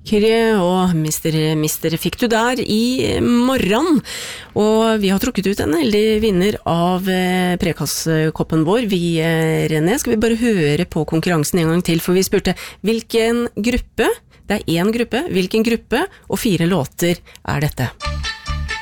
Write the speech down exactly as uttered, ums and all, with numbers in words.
Kyrie og mister, mister fikk du der i morgen, og vi har trukket ut en heldig vinner av prekasskoppen vår. Vi, René, skal vi bare høre på konkurransen en gang til, for vi spurte hvilken gruppe, det er en gruppe, hvilken gruppe og fire låter er dette?